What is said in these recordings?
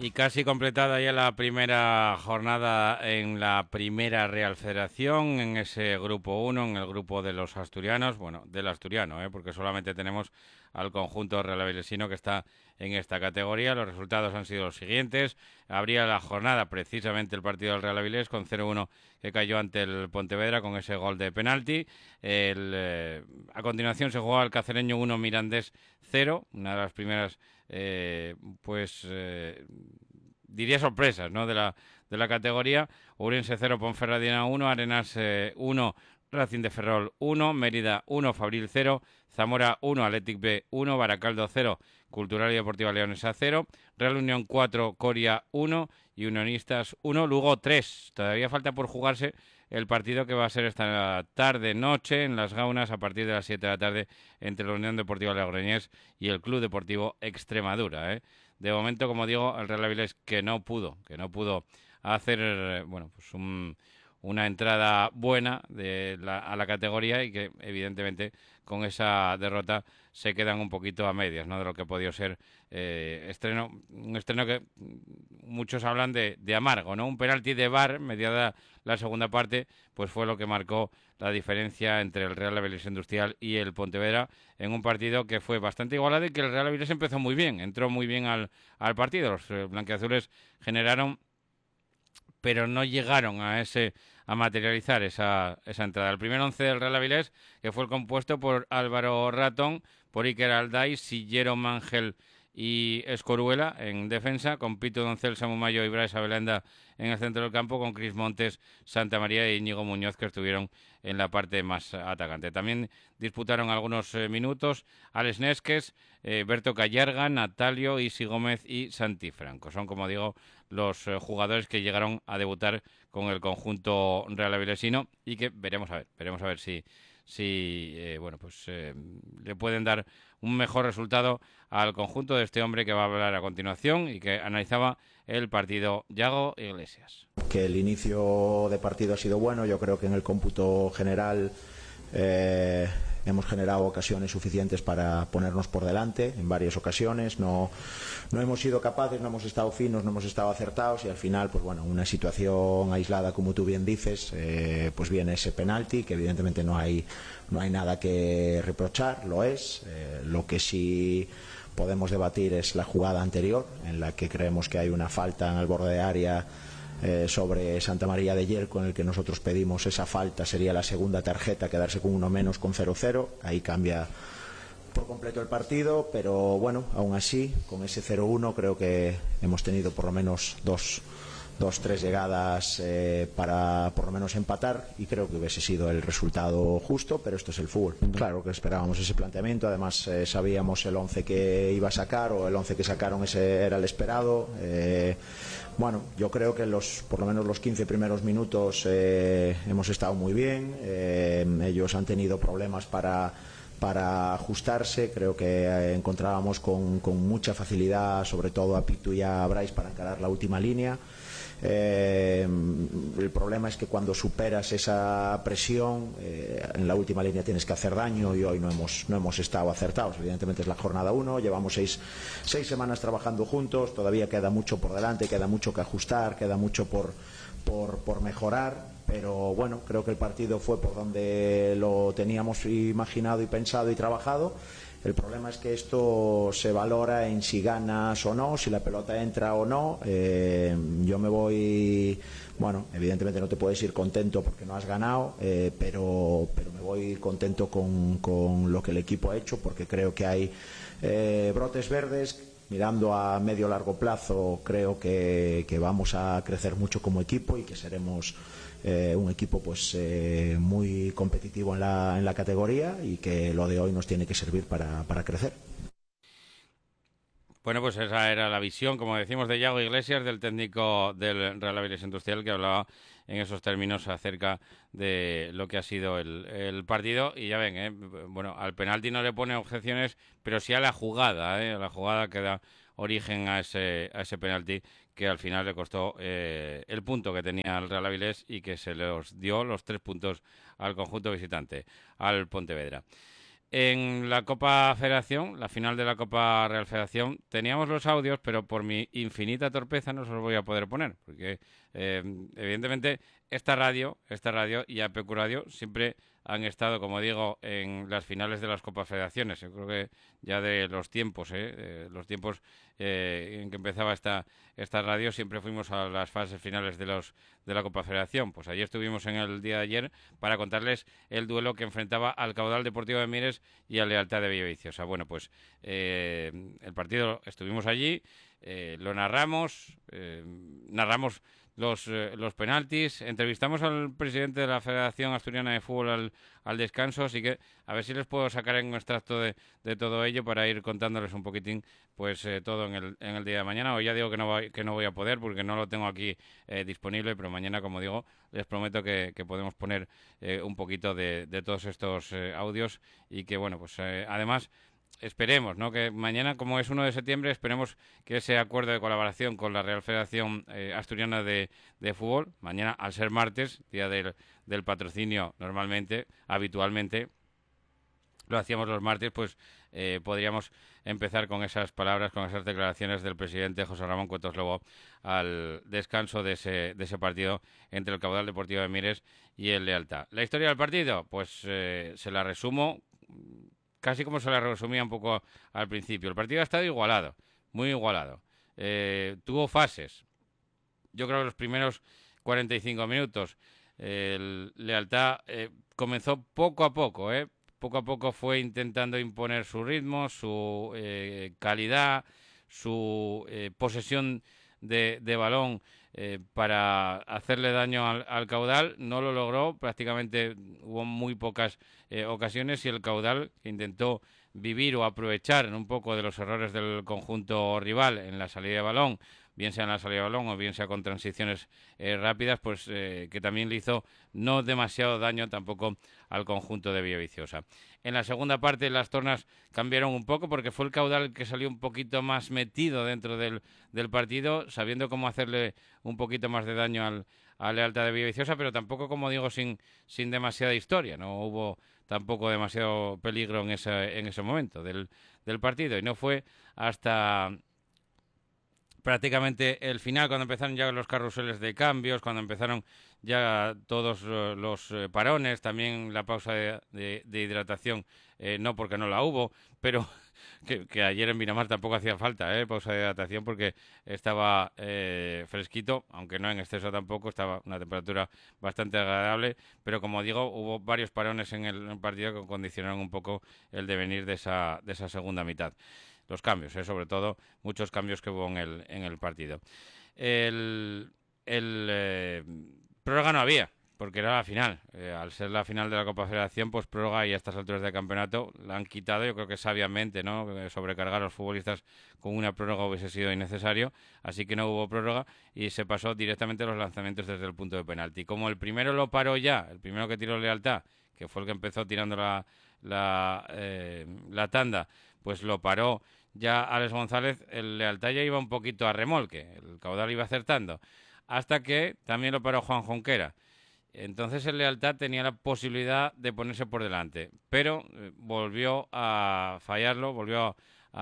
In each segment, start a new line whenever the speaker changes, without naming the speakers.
Y casi completada ya la primera jornada en la primera Real Federación, en ese grupo uno, en el grupo de los asturianos, bueno, del asturiano, porque solamente tenemos al conjunto realavilesino que está en esta categoría. Los resultados han sido los siguientes. Abría la jornada precisamente el partido del Real Avilés con 0-1 que cayó ante el Pontevedra con ese gol de penalti. A continuación se jugó al Cacereño 1, Mirandés 0, una de las primeras diría sorpresas, ¿no? de la categoría. Ourense 0, Ponferradina 1, Arenas 1, Racing de Ferrol 1, Mérida 1, Fabril 0, Zamora 1, Athletic B 1, Baracaldo 0, Cultural y Deportiva Leonesa 0, Real Unión 4, Coria 1 y Unionistas 1, Lugo 3. Todavía falta por jugarse el partido que va a ser esta tarde-noche en Las Gaunas a partir de las 7 de la tarde entre la Unión Deportiva Logroñés y el Club Deportivo Extremadura. De momento, como digo, el Real Avilés que no pudo hacer una entrada buena a la categoría y que evidentemente con esa derrota se quedan un poquito a medias, ¿no? De lo que ha podido ser un estreno que muchos hablan de amargo, ¿no? Un penalti de VAR mediada la segunda parte, pues fue lo que marcó la diferencia entre el Real Avilés Industrial y el Pontevedra en un partido que fue bastante igualado y que el Real Avilés empezó muy bien, entró muy bien al partido. Los blanquiazules generaron, pero no llegaron a materializar esa entrada. El primer once del Real Avilés, que fue el compuesto por Álvaro Ratón, por Iker Alday, Sillero Mangel y Escoruela en defensa, con Pito Doncel, Samu Mayo y Brais Abelanda en el centro del campo, con Cris Montes, Santa María y Íñigo Muñoz, que estuvieron en la parte más atacante. También disputaron algunos minutos Alex Nesques, Berto Callarga, Natalio, Isi Gómez y Santi Franco. Son, como digo, los jugadores que llegaron a debutar con el conjunto realavilesino y que veremos a ver si le pueden dar un mejor resultado al conjunto de este hombre que va a hablar a continuación y que analizaba el partido, Yago Iglesias.
Que el inicio de partido ha sido bueno. Yo creo que en el cómputo general hemos generado ocasiones suficientes para ponernos por delante en varias ocasiones. No hemos sido capaces, no hemos estado finos, no hemos estado acertados y al final, pues bueno, una situación aislada, como tú bien dices, pues viene ese penalti, que evidentemente no hay nada que reprochar, lo es. Lo que sí podemos debatir es la jugada anterior, en la que creemos que hay una falta en el borde de área sobre Santa María de Yerco, en el que nosotros pedimos esa falta. Sería la segunda tarjeta, quedarse con uno menos, con 0-0. Ahí cambia por completo el partido, pero bueno, aún así, con ese 0-1 creo que hemos tenido por lo menos dos, tres llegadas para por lo menos empatar, y creo que hubiese sido el resultado justo, pero esto es el fútbol. Claro que esperábamos ese planteamiento, además sabíamos el 11 que iba a sacar, o el 11 que sacaron ese era el esperado. Bueno, yo creo que por lo menos los 15 primeros minutos hemos estado muy bien. Ellos han tenido problemas para ajustarse. Creo que encontrábamos con mucha facilidad, sobre todo a Pitu y a Brais, para encarar la última línea. El problema es que cuando superas esa presión en la última línea tienes que hacer daño, y hoy no hemos estado acertados. Evidentemente es la jornada 1, llevamos seis semanas trabajando juntos, todavía queda mucho por delante, queda mucho que ajustar, queda mucho por mejorar, pero bueno, creo que el partido fue por donde lo teníamos imaginado y pensado y trabajado. El problema es que esto se valora en si ganas o no, si la pelota entra o no. Yo me voy, bueno, evidentemente no te puedes ir contento porque no has ganado, pero me voy contento con lo que el equipo ha hecho, porque creo que hay brotes verdes. Mirando a medio largo plazo, creo que vamos a crecer mucho como equipo y que seremos un equipo pues muy competitivo en la categoría, y que lo de hoy nos tiene que servir para crecer.
Bueno, pues esa era la visión, como decimos, de Yago Iglesias, del técnico del Real Avilés Industrial, que hablaba en esos términos acerca de lo que ha sido el partido. Y ya ven, bueno, al penalti no le pone objeciones, pero sí a la jugada, la jugada que da origen a ese penalti, que al final le costó el punto que tenía el Real Avilés y que se los dio los 3 puntos al conjunto visitante, al Pontevedra. En la Copa Federación, la final de la Copa Real Federación, teníamos los audios, pero por mi infinita torpeza no se los voy a poder poner, porque evidentemente esta radio y APQ Radio siempre han estado, como digo, en las finales de las Copas Federaciones. Yo creo que ya de los tiempos, en que empezaba esta radio, siempre fuimos a las fases finales de la Copa Federación. Pues ayer estuvimos en el día de ayer para contarles el duelo que enfrentaba al Caudal Deportivo de Mieres y a Lealtad de Villaviciosa. Bueno, pues el partido estuvimos allí, lo narramos, narramos los penaltis, entrevistamos al presidente de la Federación Asturiana de Fútbol al descanso, así que a ver si les puedo sacar un extracto de todo ello para ir contándoles un poquitín pues todo en el día de mañana. Hoy ya digo que no voy a poder porque no lo tengo aquí disponible, pero mañana, como digo, les prometo que podemos poner un poquito de todos estos audios y que, bueno, pues además esperemos, ¿no? Que mañana, como es 1 de septiembre, esperemos que ese acuerdo de colaboración con la Real Federación Asturiana de Fútbol, mañana, al ser martes, día del patrocinio, habitualmente, lo hacíamos los martes, pues podríamos empezar con esas palabras, con esas declaraciones del presidente José Ramón Cuetos Lobo al descanso de ese partido entre el Caudal Deportivo de Mieres y el Lealtad. La historia del partido, pues se la resumo casi como se la resumía un poco al principio. El partido ha estado igualado, muy igualado. Tuvo fases. Yo creo que los primeros 45 minutos el Lealtad comenzó poco a poco, poco a poco fue intentando imponer su ritmo, su calidad, su posesión de balón para hacerle daño al Caudal. No lo logró, prácticamente hubo muy pocas ocasiones y el Caudal, que intentó vivir o aprovechar un poco de los errores del conjunto rival en la salida de balón, bien sea en la salida de balón o bien sea con transiciones rápidas, pues que también le hizo no demasiado daño tampoco al conjunto de Villaviciosa. En la segunda parte las tornas cambiaron un poco porque fue el Caudal el que salió un poquito más metido dentro del partido, sabiendo cómo hacerle un poquito más de daño a Lealtad de Villaviciosa, pero tampoco, como digo, sin demasiada historia. No hubo tampoco demasiado peligro en ese momento del partido, y no fue hasta prácticamente el final, cuando empezaron ya los carruseles de cambios, cuando empezaron ya todos los parones, también la pausa de hidratación, no porque no la hubo, pero que ayer en Miramar tampoco hacía falta, pausa de hidratación, porque estaba fresquito, aunque no en exceso tampoco, estaba una temperatura bastante agradable, pero como digo, hubo varios parones en el partido que condicionaron un poco el devenir de esa segunda mitad. Los cambios, sobre todo, muchos cambios que hubo en el partido. Prórroga no había, porque era la final. Al ser la final de la Copa Federación, pues prórroga, y a estas alturas del campeonato la han quitado, yo creo que sabiamente, ¿no? Sobrecargar a los futbolistas con una prórroga hubiese sido innecesario, así que no hubo prórroga y se pasó directamente a los lanzamientos desde el punto de penalti. Como el primero lo paró ya, el primero que tiró Lealtad, que fue el que empezó tirando la tanda, pues lo paró ya Alex González. El Lealtad ya iba un poquito a remolque, el Caudal iba acertando, hasta que también lo paró Juan Jonquera. Entonces el Lealtad tenía la posibilidad de ponerse por delante, pero volvió a fallarlo, volvió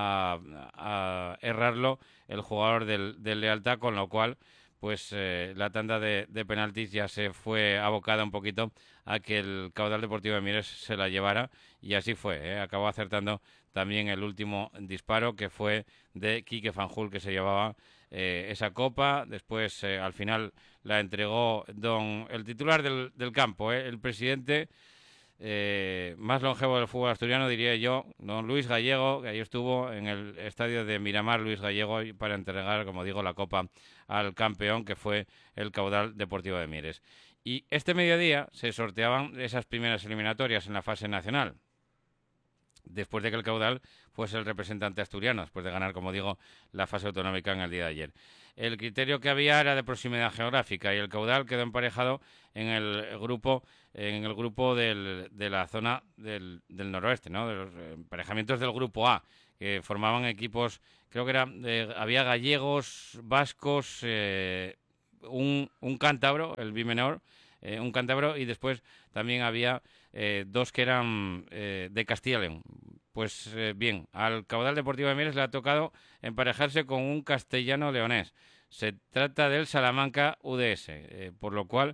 a errarlo el jugador del Lealtad, con lo cual pues la tanda de penaltis ya se fue abocada un poquito a que el Caudal Deportivo de Mieres se la llevara, y así fue. Acabó acertando también el último disparo, que fue de Quique Fanjul, que se llevaba esa copa. Después al final la entregó el titular del campo, el presidente más longevo del fútbol asturiano, diría yo, don Luis Gallego, que ahí estuvo en el estadio de Miramar, Luis Gallego, para entregar, como digo, la copa al campeón, que fue el Caudal Deportivo de Mieres. Y este mediodía se sorteaban esas primeras eliminatorias en la fase nacional, después de que el Caudal fuese el representante asturiano, después de ganar, como digo, la fase autonómica en el día de ayer. El criterio que había era de proximidad geográfica, y el Caudal quedó emparejado en el grupo de la zona del noroeste, ¿no? De los emparejamientos del grupo A, que formaban equipos, creo que había gallegos, vascos, un cántabro, el bimenor, un cántabro, y después también había 2 que eran de Castilla y León. Pues bien, al Caudal Deportivo de Mieres le ha tocado emparejarse con un castellano-leonés. Se trata del Salamanca UDS, por lo cual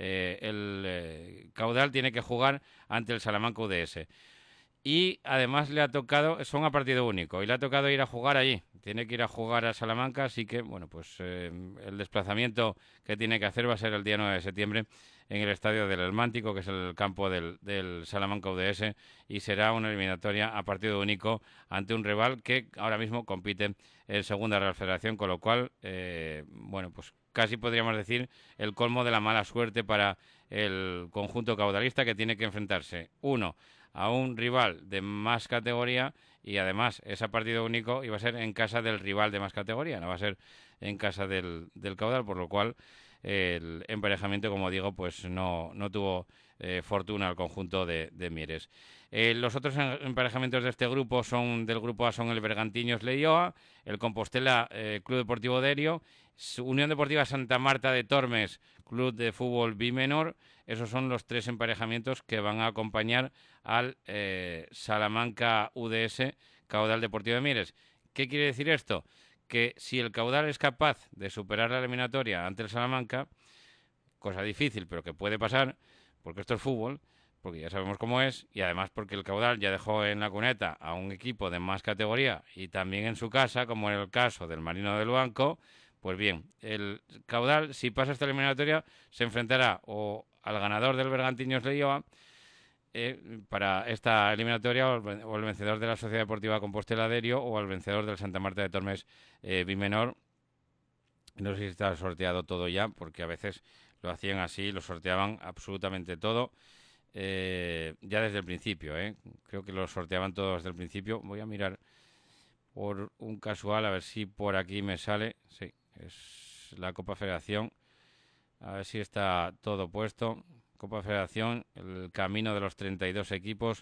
el Caudal tiene que jugar ante el Salamanca UDS. Y además le ha tocado, son a partido único, y le ha tocado ir a jugar allí. Tiene que ir a jugar a Salamanca, así que, bueno, pues el desplazamiento que tiene que hacer va a ser el día 9 de septiembre en el estadio del Elmántico, que es el campo del Salamanca UDS, y será una eliminatoria a partido único ante un rival que ahora mismo compite en Segunda Real Federación, con lo cual, bueno, pues casi podríamos decir el colmo de la mala suerte para el conjunto caudalista, que tiene que enfrentarse, a un rival de más categoría, y además ese partido único iba a ser en casa del rival de más categoría, no va a ser en casa del Caudal, por lo cual el emparejamiento, como digo, pues no tuvo fortuna al conjunto de Mieres. Los otros emparejamientos de este grupo del grupo A son el Bergantiños Leioa, el Compostela Club Deportivo Derio, Unión Deportiva Santa Marta de Tormes, Club de Fútbol Bimenor. Esos son los 3 emparejamientos que van a acompañar al Salamanca UDS Caudal Deportivo de Mieres. ¿Qué quiere decir esto? Que si el Caudal es capaz de superar la eliminatoria ante el Salamanca, cosa difícil, pero que puede pasar, porque esto es fútbol, porque ya sabemos cómo es, y además porque el Caudal ya dejó en la cuneta a un equipo de más categoría, y también en su casa, como en el caso del Marino del Banco. Pues bien, el Caudal, si pasa esta eliminatoria, se enfrentará o al ganador del Bergantiños Leioa para esta eliminatoria, o el vencedor de la Sociedad Deportiva Compostela Derio, o al vencedor del Santa Marta de Tormes Bimenor. No sé si está sorteado todo ya, porque a veces lo hacían así, lo sorteaban absolutamente todo ya desde el principio. Creo que lo sorteaban todo desde el principio. Voy a mirar por un casual, a ver si por aquí me sale. Sí, es la Copa Federación. A ver si está todo puesto. Copa Federación, el camino de los 32 equipos.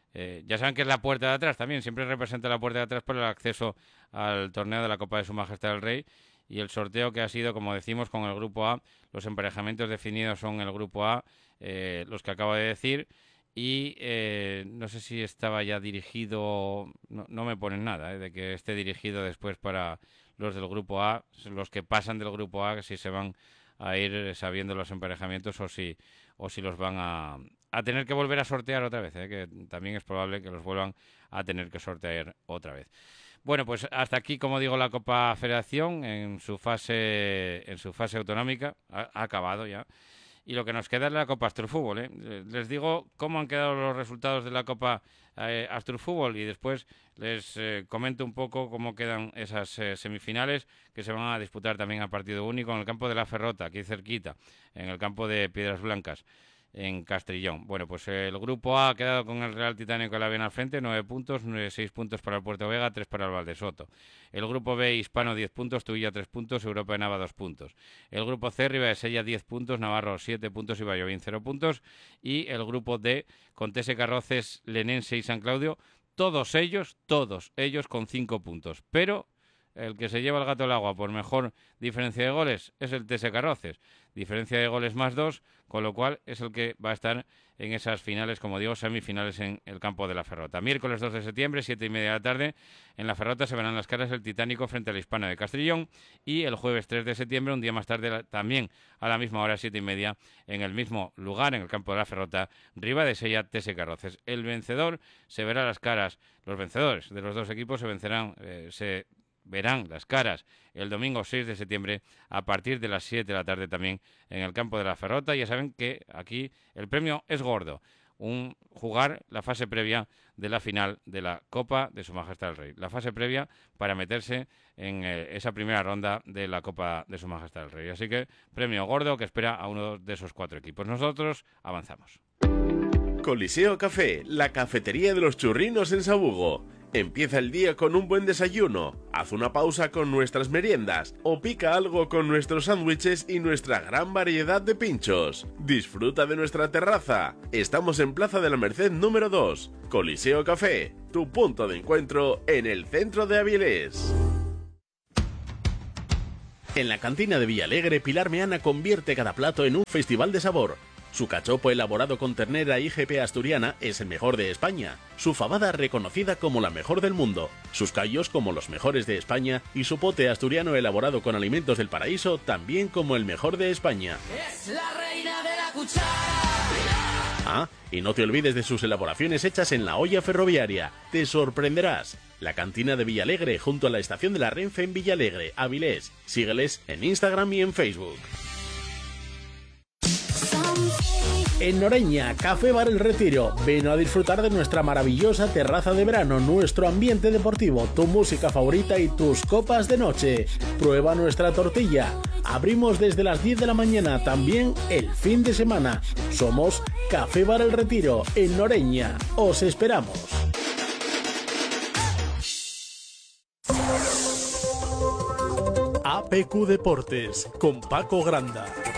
Ya saben que es la puerta de atrás también. Siempre representa la puerta de atrás por el acceso al torneo de la Copa de Su Majestad el Rey. Y el sorteo que ha sido, como decimos, con el Grupo A. Los emparejamientos definidos son el Grupo A, los que acabo de decir. Y no sé si estaba ya dirigido, no me ponen nada, de que esté dirigido después para los del Grupo A, los que pasan del Grupo A, si se van a ir sabiendo los emparejamientos o si los van a tener que volver a sortear otra vez, que también es probable que los vuelvan a tener que sortear otra vez. Bueno, pues hasta aquí, como digo, la Copa Federación en su fase autonómica, ha acabado ya. Y lo que nos queda es la Copa Asturfútbol. Les digo cómo han quedado los resultados de la Copa Asturfútbol, y después les comento un poco cómo quedan esas semifinales, que se van a disputar también a partido único en el campo de La Ferrota, aquí cerquita, en el campo de Piedras Blancas, en Castrillón. Bueno, pues el Grupo A ha quedado con el Real Titánico de la Avena al frente, 9 puntos, 6 puntos para el Puerto Vega, 3 para el Valdesoto. El Grupo B, Hispano, 10 puntos, Tuilla, 3 puntos, Europa de Nava, 2 puntos. El Grupo C, Ribadesella, 10 puntos, Navarro, 7 puntos y Vallovín, 0 puntos. Y el Grupo D, con Tese Carroces, Lenense y San Claudio, todos ellos con 5 puntos. Pero el que se lleva el gato al agua por mejor diferencia de goles es el Tese Carroces. Diferencia de goles más 2, con lo cual es el que va a estar en esas finales, como digo, semifinales en el campo de La Ferrota. Miércoles 2 de septiembre, 7:30 de la tarde, en La Ferrota se verán las caras el Titánico frente al Hispano de Castrillón, y el jueves 3 de septiembre, un día más tarde, también a la misma hora, 7:30, en el mismo lugar, en el campo de La Ferrota, Ribadesella, Tese Carroces. El vencedor se verá las caras, los vencedores de los dos equipos se verán las caras el domingo 6 de septiembre a partir de las 7 de la tarde también en el campo de La Ferrota. Ya saben que aquí el premio es gordo, jugar la fase previa de la final de la Copa de Su Majestad el Rey, la fase previa para meterse en esa primera ronda de la Copa de Su Majestad el Rey. Así que premio gordo que espera a uno de esos 4 equipos. Nosotros avanzamos.
Coliseo Café, la cafetería de los churrinos en Sabugo. Empieza el día con un buen desayuno, haz una pausa con nuestras meriendas o pica algo con nuestros sándwiches y nuestra gran variedad de pinchos. Disfruta de nuestra terraza. Estamos en Plaza de la Merced número 2. Coliseo Café, tu punto de encuentro en el centro de Avilés. En la cantina de Villalegre, Pilar Meana convierte cada plato en un festival de sabor. Su cachopo elaborado con ternera IGP asturiana es el mejor de España, su fabada reconocida como la mejor del mundo, sus callos como los mejores de España y su pote asturiano elaborado con alimentos del paraíso también como el mejor de España.
Es la reina de la cuchara.
Ah, y no te olvides de sus elaboraciones hechas en la olla ferroviaria, te sorprenderás. La cantina de Villalegre junto a la estación de la Renfe en Villalegre, Avilés. Sígueles en Instagram y en Facebook. En Noreña, Café Bar El Retiro. Ven a disfrutar de nuestra maravillosa terraza de verano, nuestro ambiente deportivo, tu música favorita y tus copas de noche. Prueba nuestra tortilla. Abrimos desde las 10 de la mañana, también el fin de semana. Somos Café Bar El Retiro, en Noreña. Os esperamos. APQ Deportes, con Paco Granda.